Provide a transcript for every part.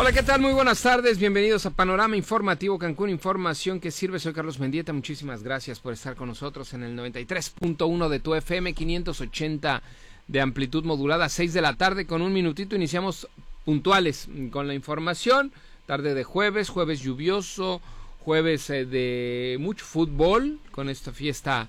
Hola, ¿qué tal? Muy buenas tardes, bienvenidos a Panorama Informativo Cancún, información que sirve. Soy Carlos Mendieta, muchísimas gracias por estar con nosotros en el 93.1 de tu FM, 580 de amplitud modulada, 6 de la tarde con un minutito. Iniciamos puntuales con la información, tarde de jueves lluvioso, jueves de mucho fútbol, con esta fiesta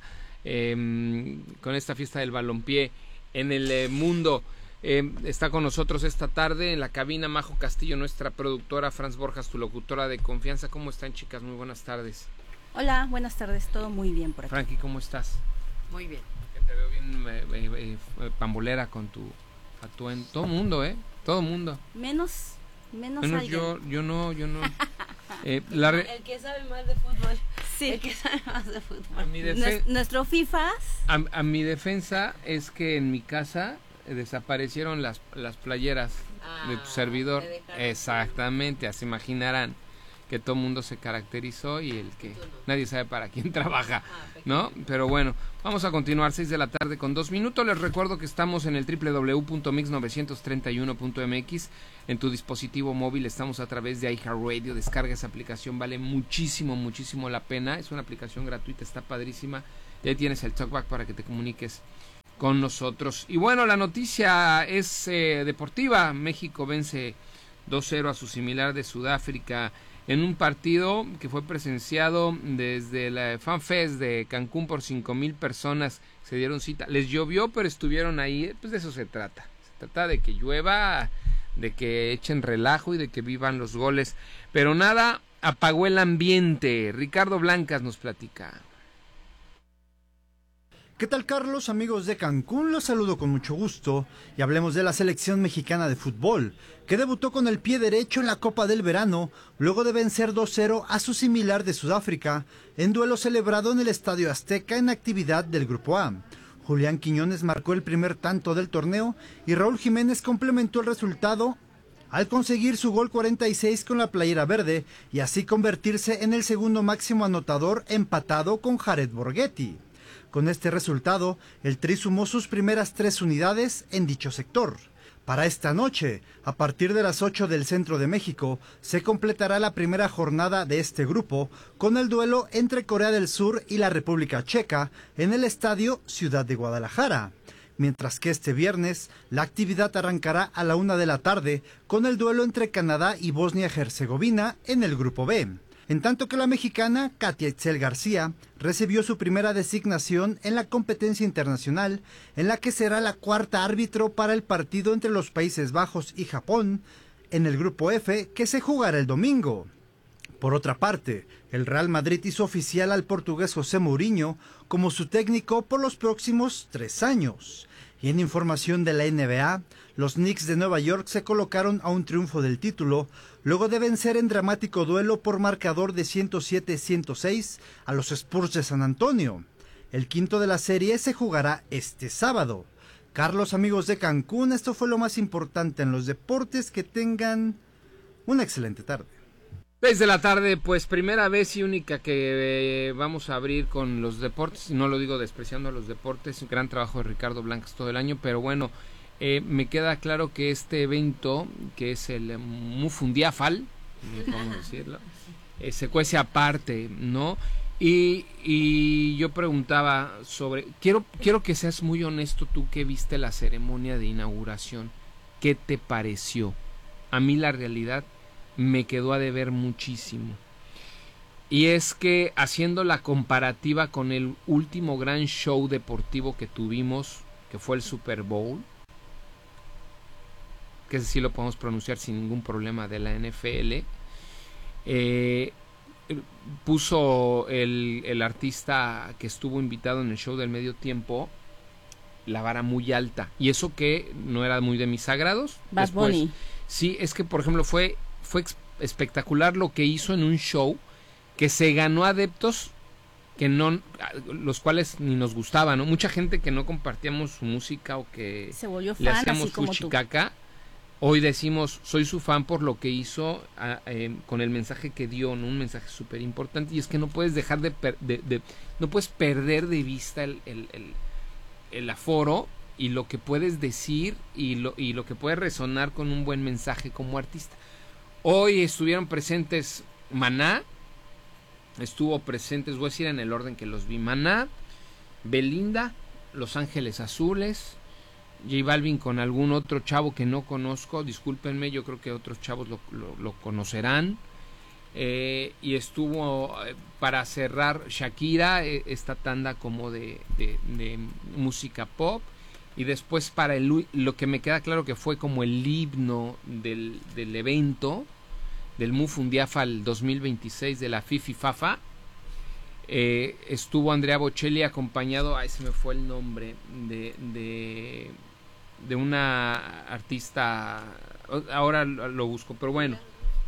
del balompié en el mundo. Está con nosotros esta tarde en la cabina Majo Castillo, nuestra productora, Franz Borjas, tu locutora de confianza. ¿Cómo están, chicas? Muy buenas tardes. Hola, buenas tardes, todo muy bien por aquí. Frankie, ¿cómo estás? Muy bien. Te veo bien pambolera con tu atuendo. Todo mundo, todo mundo. Menos yo no. El que sabe más de fútbol. Sí. El que sabe más de fútbol. Nuestro FIFAs. A mi defensa es que en mi casa desaparecieron las playeras de tu servidor. Exactamente, así imaginarán que todo el mundo se caracterizó y el que nadie sabe para quién trabaja, ¿no? Pero bueno, vamos a continuar, 6 de la tarde con 2 minutos. Les recuerdo que estamos en el www.mix931.mx. En tu dispositivo móvil estamos a través de iHeartRadio. Descarga esa aplicación, vale muchísimo la pena. Es una aplicación gratuita, está padrísima. Y ahí tienes el talkback para que te comuniques con nosotros. Y bueno, la noticia es deportiva. México vence 2-0 a su similar de Sudáfrica en un partido que fue presenciado desde la FanFest de Cancún por 5,000 personas. Se dieron cita. Les llovió, pero estuvieron ahí. Pues de eso se trata. Se trata de que llueva, de que echen relajo y de que vivan los goles. Pero nada apagó el ambiente. Ricardo Blancas nos platica. ¿Qué tal, Carlos? Amigos de Cancún, los saludo con mucho gusto y hablemos de la selección mexicana de fútbol, que debutó con el pie derecho en la Copa del Verano, luego de vencer 2-0 a su similar de Sudáfrica, en duelo celebrado en el Estadio Azteca en actividad del Grupo A. Julián Quiñones marcó el primer tanto del torneo y Raúl Jiménez complementó el resultado al conseguir su gol 46 con la playera verde y así convertirse en el segundo máximo anotador, empatado con Jared Borghetti. Con este resultado, el Tri sumó sus primeras 3 unidades en dicho sector. Para esta noche, a partir de las 8 del centro de México, se completará la primera jornada de este grupo con el duelo entre Corea del Sur y la República Checa en el Estadio Ciudad de Guadalajara. Mientras que este viernes, la actividad arrancará a la 1 de la tarde con el duelo entre Canadá y Bosnia-Herzegovina en el Grupo B. En tanto que la mexicana Katia Itzel García recibió su primera designación en la competencia internacional, en la que será la cuarta árbitro para el partido entre los Países Bajos y Japón, en el Grupo F, que se jugará el domingo. Por otra parte, el Real Madrid hizo oficial al portugués José Mourinho como su técnico por los próximos 3 años. Y en información de la NBA, los Knicks de Nueva York se colocaron a un triunfo del título, luego de vencer en dramático duelo por marcador de 107-106 a los Spurs de San Antonio. El quinto de la serie se jugará este sábado. Carlos, amigos de Cancún, esto fue lo más importante en los deportes. Que tengan una excelente tarde. 6 de la tarde, pues primera vez y única que vamos a abrir con los deportes. No lo digo despreciando a los deportes, un gran trabajo de Ricardo Blancas todo el año, pero bueno, me queda claro que este evento, que es el Mufundiafal, ¿cómo decirlo? Se cuece aparte, ¿no? Y yo preguntaba sobre, quiero que seas muy honesto, tú que viste la ceremonia de inauguración, ¿qué te pareció? A mí la realidad me quedó a deber muchísimo. Y es que haciendo la comparativa con el último gran show deportivo que tuvimos, que fue el Super Bowl, que ese sí lo podemos pronunciar sin ningún problema, de la NFL, puso el artista que estuvo invitado en el show del medio tiempo la vara muy alta. Y eso que no era muy de mis agrados. Bad Bunny. Sí, es que por ejemplo fue espectacular lo que hizo en un show que se ganó adeptos que no, los cuales ni nos gustaban, ¿no? Mucha gente que no compartíamos su música o que se volvió fan, le hacíamos así como fuchicaca, hoy decimos soy su fan por lo que hizo, con el mensaje que dio, ¿no? Un mensaje súper importante, y es que no puedes dejar no puedes perder de vista el aforo y lo que puedes decir y lo que puede resonar con un buen mensaje como artista. Hoy estuvieron presentes Maná, estuvo presentes, voy a decir en el orden que los vi: Maná, Belinda, Los Ángeles Azules, J Balvin con algún otro chavo que no conozco, discúlpenme, yo creo que otros chavos lo conocerán. Y estuvo para cerrar Shakira, esta tanda como de música pop, y después para lo que me queda claro que fue como el himno del evento del MUFUNDIAFAL 2026 de la Fifi Fafa, estuvo Andrea Bocelli acompañado, se me fue el nombre de una artista, ahora lo busco, pero bueno.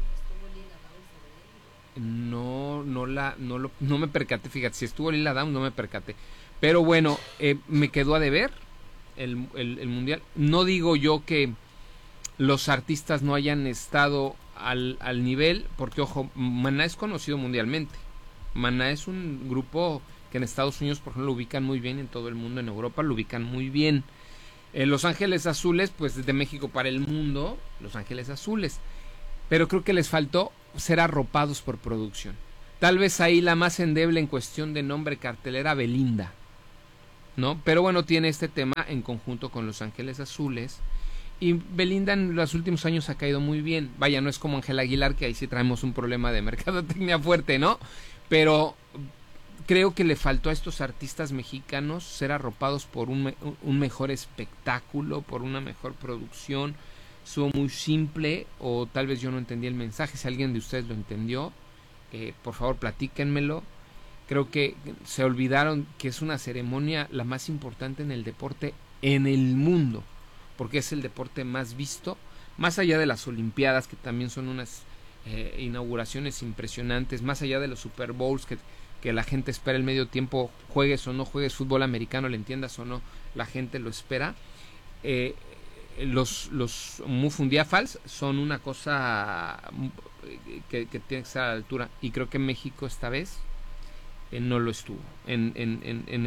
No me percaté, fíjate, si estuvo Lila Downs no me percaté, pero bueno, me quedó a deber el mundial. No digo yo que los artistas no hayan estado al nivel, porque ojo, Maná es conocido mundialmente. Maná es un grupo que en Estados Unidos, por ejemplo, lo ubican muy bien, en todo el mundo, en Europa lo ubican muy bien. Los Ángeles Azules, pues desde México para el mundo, Los Ángeles Azules, pero creo que les faltó ser arropados por producción. Tal vez ahí la más endeble en cuestión de nombre cartelera, Belinda, ¿no? Pero bueno, tiene este tema en conjunto con Los Ángeles Azules, y Belinda en los últimos años ha caído muy bien. Vaya, no es como Ángela Aguilar, que ahí sí traemos un problema de mercadotecnia fuerte, ¿no? Pero creo que le faltó a estos artistas mexicanos ser arropados por un mejor espectáculo, por una mejor producción. Estuvo muy simple, o tal vez yo no entendí el mensaje. Si alguien de ustedes lo entendió, por favor platíquenmelo. Creo que se olvidaron que es una ceremonia la más importante en el deporte en el mundo, porque es el deporte más visto, más allá de las Olimpiadas, que también son unas inauguraciones impresionantes, más allá de los Super Bowls que la gente espera el medio tiempo, juegues o no juegues fútbol americano, le entiendas o no, la gente lo espera. Los MUFUNDIAFALs son una cosa que tiene que estar a la altura, y creo que México esta vez no lo estuvo en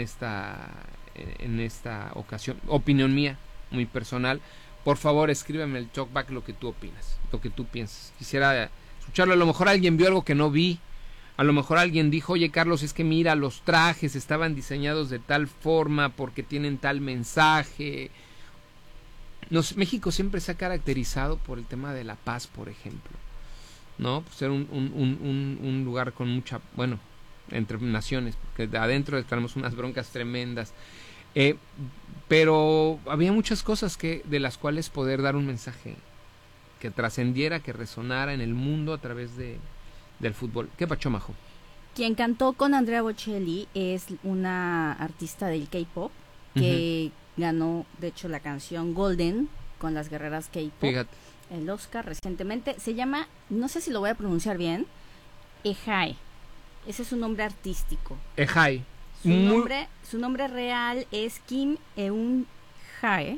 esta ocasión. Opinión mía, muy personal. Por favor, escríbeme el talkback lo que tú opinas, lo que tú piensas. Quisiera escucharlo. A lo mejor alguien vio algo que no vi. A lo mejor alguien dijo: oye, Carlos, es que mira, los trajes estaban diseñados de tal forma porque tienen tal mensaje. México siempre se ha caracterizado por el tema de la paz, por ejemplo, ¿no? Ser un lugar con mucha, bueno, entre naciones, porque de adentro tenemos unas broncas tremendas, pero había muchas cosas de las cuales poder dar un mensaje que trascendiera, que resonara en el mundo a través del fútbol. ¿Qué pacho, Majo? Quien cantó con Andrea Bocelli es una artista del K-pop que ganó, de hecho, la canción Golden con las guerreras K-pop. Fíjate. El Oscar recientemente. Se llama, no sé si lo voy a pronunciar bien, Ehae. Ese es su nombre artístico. Ehae. Su nombre real es Kim Eun Hae.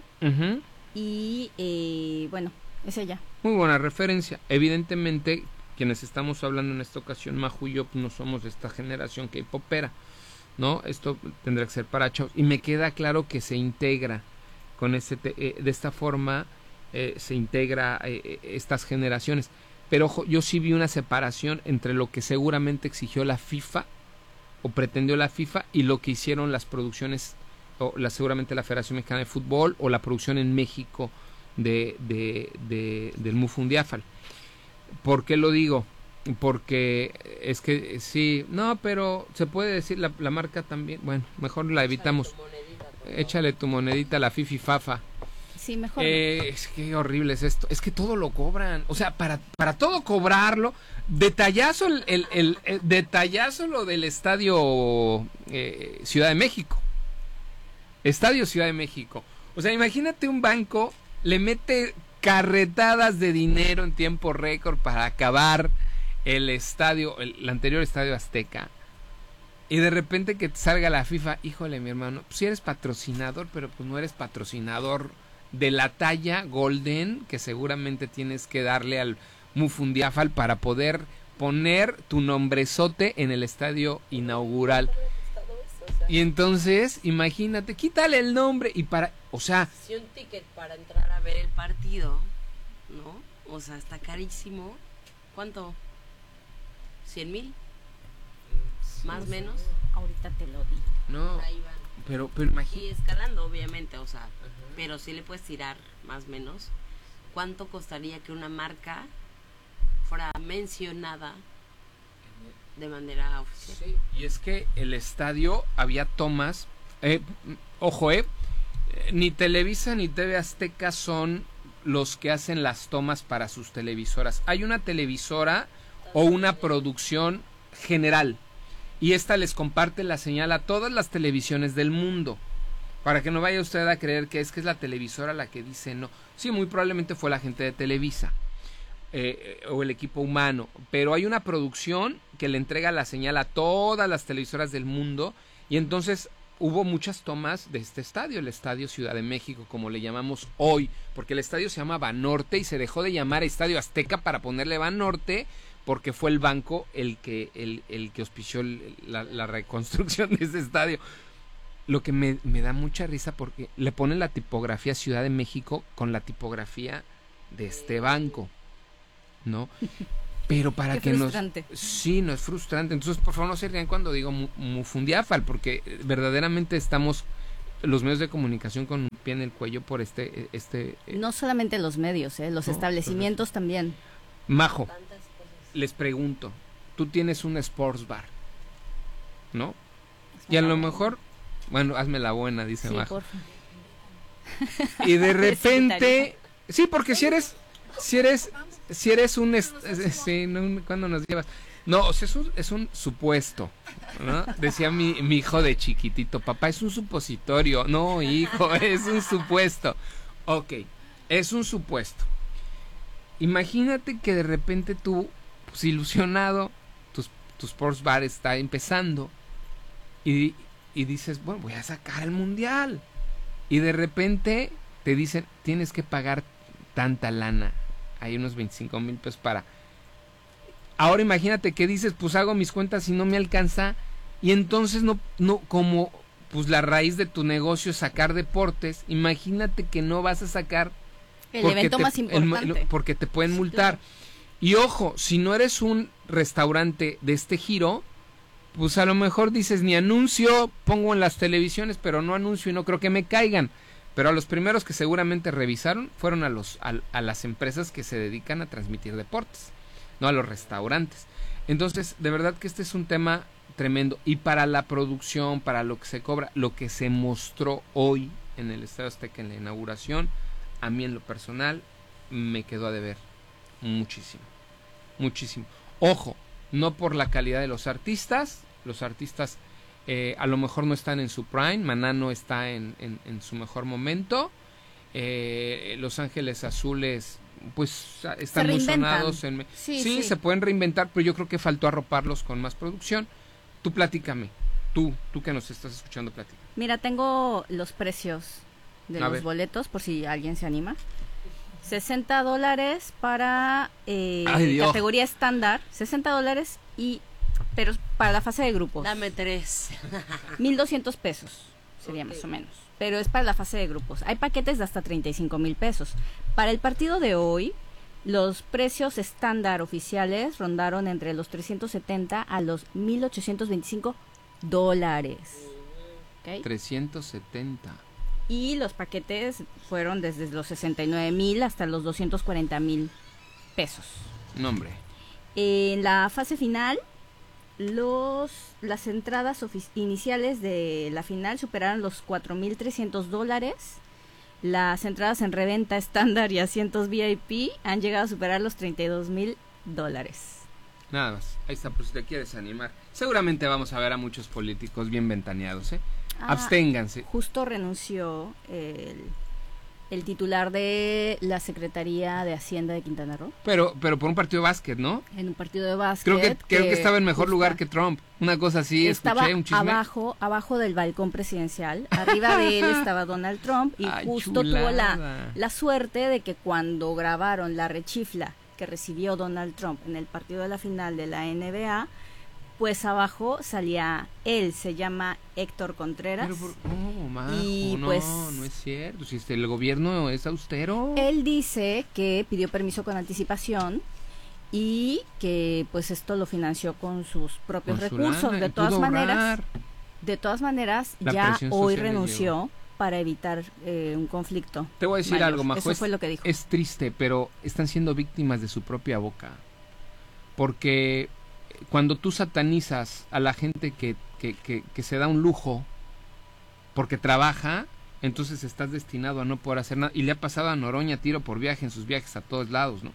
Y bueno, es ella. Muy buena referencia. Evidentemente, quienes estamos hablando en esta ocasión, Maju y yo, no somos de esta generación K-popera, ¿no? Esto tendrá que ser para chavos, y me queda claro que se integra con de esta forma, se integra estas generaciones, pero ojo, yo sí vi una separación entre lo que seguramente exigió la FIFA o pretendió la FIFA y lo que hicieron las producciones, seguramente la Federación Mexicana de Fútbol o la producción en México del MUFUNDIAFAL. ¿Por qué lo digo? Porque es que sí, no, pero se puede decir la marca también. Bueno, mejor la evitamos. Échale tu monedita a la Fifi Fafa. Sí, mejor. Es que horrible es esto. Es que todo lo cobran. O sea, para todo cobrarlo. Detallazo detallazo lo del estadio Ciudad de México. Estadio Ciudad de México. O sea, imagínate un banco le mete carretadas de dinero en tiempo récord para acabar el anterior estadio Azteca, y de repente que te salga la FIFA. Híjole, mi hermano, pues sí eres patrocinador, pero pues no eres patrocinador de la talla Golden que seguramente tienes que darle al MUFUNDIAFAL para poder poner tu nombrezote en el estadio inaugural. Y entonces, imagínate, quítale el nombre y o sea, si un ticket para entrar a ver el partido, ¿no? O sea, está carísimo. ¿Cuánto? ¿100,000? ¿Más o menos? Ahorita te lo digo. No, Ahí van. pero imagínate. Y escalando, obviamente, o sea, pero sí le puedes tirar más o menos. ¿Cuánto costaría que una marca fuera mencionada de manera oficial? Sí, y es que el estadio había tomas, ojo, ni Televisa ni TV Azteca son los que hacen las tomas para sus televisoras. Hay una televisora o una producción general y esta les comparte la señal a todas las televisiones del mundo, para que no vaya usted a creer que es la televisora la que dice no. Sí, muy probablemente fue la gente de Televisa o el equipo humano, pero hay una producción que le entrega la señal a todas las televisoras del mundo y entonces hubo muchas tomas de este estadio, el Estadio Ciudad de México, como le llamamos hoy, porque el estadio se llama Banorte y se dejó de llamar Estadio Azteca para ponerle Banorte, porque fue el banco el que auspició la reconstrucción de ese estadio. Lo que me da mucha risa porque le ponen la tipografía Ciudad de México con la tipografía de este banco, ¿no? Pero para que frustrante. Sí, no es frustrante. Entonces, por favor, no se rían cuando digo mufundiafal, porque verdaderamente estamos los medios de comunicación con un pie en el cuello por no solamente los medios, los establecimientos también. Majo, les pregunto, tú tienes un sports bar, ¿no? Y a lo mejor, bueno, hazme la buena, dice sí, Majo. Porfa. Y de repente, sí, porque si eres un sí, no, ¿cuándo nos llevas? No, o sea, es un supuesto, ¿no? Decía mi hijo de chiquitito, papá, es un supositorio. No, hijo, es un supuesto. Ok, es un supuesto. Imagínate que de repente tú, pues ilusionado, tu sports bar está empezando y dices, bueno, voy a sacar el mundial. Y de repente te dicen, tienes que pagar tanta lana. Hay unos 25,000 pesos para... Ahora imagínate que dices, pues hago mis cuentas y no me alcanza. Y entonces no como pues la raíz de tu negocio es sacar deportes, imagínate que no vas a sacar... El evento más importante. Porque te pueden multar. Claro. Y ojo, si no eres un restaurante de este giro, pues a lo mejor dices, ni anuncio, pongo en las televisiones, pero no anuncio y no creo que me caigan. Pero a los primeros que seguramente revisaron fueron a las empresas que se dedican a transmitir deportes, no a los restaurantes. Entonces, de verdad que este es un tema tremendo. Y para la producción, para lo que se cobra, lo que se mostró hoy en el Estadio Azteca en la inauguración, a mí en lo personal me quedó a deber muchísimo, muchísimo. Ojo, no por la calidad de los artistas a lo mejor no están en su prime, Maná no está en su mejor momento, Los Ángeles Azules pues están muy sonados. Sí, se pueden reinventar, pero yo creo que faltó arroparlos con más producción. Tú platícame, tú que nos estás escuchando, platica. Mira, tengo los precios de los boletos por si alguien se anima. $60 para categoría estándar, $60 pero para la fase de grupos. Dame 3. 1,200 pesos sería más o menos, pero es para la fase de grupos. Hay paquetes de hasta 35,000 pesos. Para el partido de hoy, los precios estándar oficiales rondaron entre los 370 a los $1,825. ¿Okay? 370. Y los paquetes fueron desde los 69,000 hasta los 240,000 pesos. No, hombre. En la fase final, las entradas iniciales de la final superaron los $4,300. Las entradas en reventa estándar y asientos VIP han llegado a superar los $32,000. Nada más, ahí está, por si te quieres animar. Seguramente vamos a ver a muchos políticos bien ventaneados, ¿eh? Absténganse. Justo renunció el titular de la Secretaría de Hacienda de Quintana Roo. Pero por un partido de básquet, ¿no? En un partido de básquet. Creo que estaba en mejor lugar que Trump. Una cosa así, escuché un chisme. Abajo del balcón presidencial. Arriba de él estaba Donald Trump y justo tuvo la suerte de que cuando grabaron la rechifla que recibió Donald Trump en el partido de la final de la NBA, pues abajo salía él, se llama Héctor Contreras. No es cierto, si el gobierno es austero. Él dice que pidió permiso con anticipación y que pues esto lo financió con sus propios recursos. De todas maneras, ya hoy renunció para evitar un conflicto. Te voy a decir algo, Majo. Eso fue lo que dijo. Es triste, pero están siendo víctimas de su propia boca. Porque cuando tú satanizas a la gente que se da un lujo porque trabaja, entonces estás destinado a no poder hacer nada. Y le ha pasado a Noroña tiro por viaje en sus viajes a todos lados, ¿no?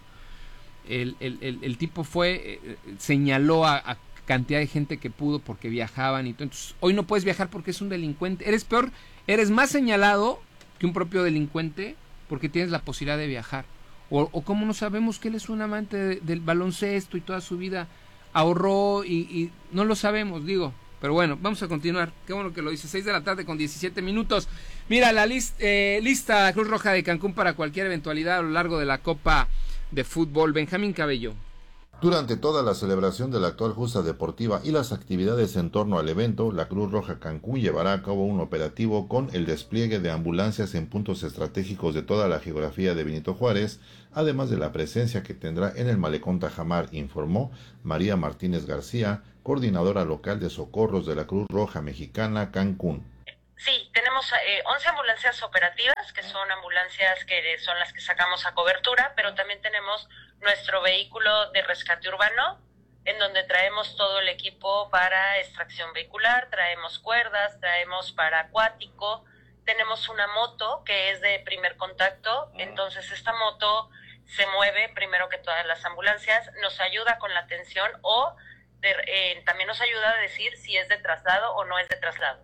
El tipo señaló a cantidad de gente que pudo porque viajaban y todo. Entonces, hoy no puedes viajar porque es un delincuente. Eres más señalado que un propio delincuente porque tienes la posibilidad de viajar. O cómo no sabemos que él es un amante del baloncesto y toda su vida ahorró y no lo sabemos, digo. Pero bueno, vamos a continuar. Qué bueno que lo dice. 6 de la tarde con 17 minutos. Mira, la lista Cruz Roja de Cancún para cualquier eventualidad a lo largo de la Copa de Fútbol. Benjamín Cabello. Durante toda la celebración de la actual justa deportiva y las actividades en torno al evento, la Cruz Roja Cancún llevará a cabo un operativo con el despliegue de ambulancias en puntos estratégicos de toda la geografía de Benito Juárez, además de la presencia que tendrá en el Malecón Tajamar, informó María Martínez García, coordinadora local de socorros de la Cruz Roja Mexicana Cancún. Sí, tenemos 11 ambulancias operativas, que son ambulancias que son las que sacamos a cobertura, pero también tenemos nuestro vehículo de rescate urbano, en donde traemos todo el equipo para extracción vehicular, traemos cuerdas, traemos para acuático, tenemos una moto que es de primer contacto, entonces esta moto se mueve primero que todas las ambulancias, nos ayuda con la atención o también nos ayuda a decir si es de traslado o no es de traslado.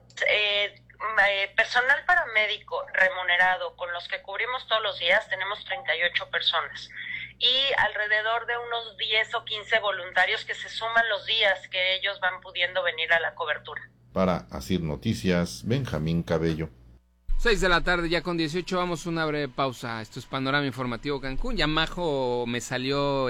Personal paramédico remunerado con los que cubrimos todos los días tenemos 38 personas y alrededor de unos 10 o 15 voluntarios que se suman los días que ellos van pudiendo venir a la cobertura. Para Asir Noticias, Benjamín Cabello. 6 de la tarde ya con 18, vamos a una breve pausa. Esto es Panorama Informativo Cancún. Ya Majo me salió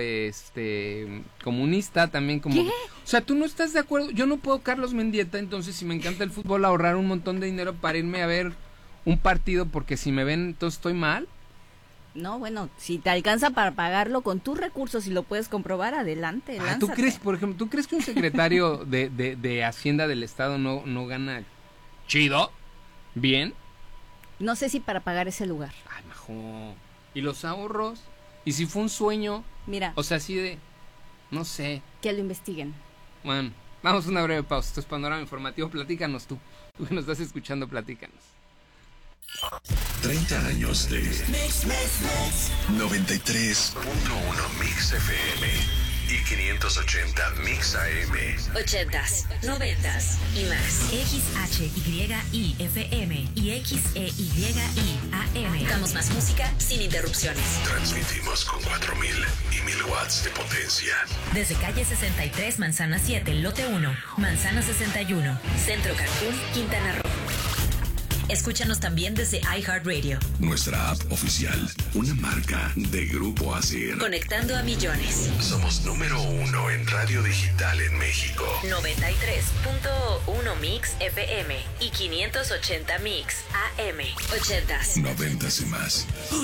comunista también como... ¿Qué? O sea, tú no estás de acuerdo. Yo no puedo Carlos Mendieta, entonces si me encanta el fútbol ahorrar un montón de dinero para irme a ver un partido porque si me ven entonces estoy mal. No, bueno, si te alcanza para pagarlo con tus recursos y lo puedes comprobar, adelante, lánzate. ¿Tú crees, por ejemplo, tú crees que un secretario de Hacienda del Estado no gana chido? ¿Bien? No sé si para pagar ese lugar. Ay, Majo. ¿Y los ahorros? ¿Y si fue un sueño? Mira. O sea, así de... No sé. Que lo investiguen. Bueno, vamos a una breve pausa. Esto es Panorama Informativo. Platícanos tú. Tú que nos estás escuchando, platícanos. 30 años de 93.1 Mix FM y 580 Mix AM. 80s, 90s y más. XHYIFM y XEYI AM. Damos más música sin interrupciones. Transmitimos con 4,000 y 1,000 watts de potencia. Desde calle 63, Manzana 7, lote 1, Manzana 61, Centro Cancún, Quintana Roo. Escúchanos también desde iHeartRadio. Nuestra app oficial, una marca de Grupo ASIR. Conectando a millones. Somos número 1 en radio digital en México. 93.1 Mix FM y 580 Mix AM. 80s. 90s y más.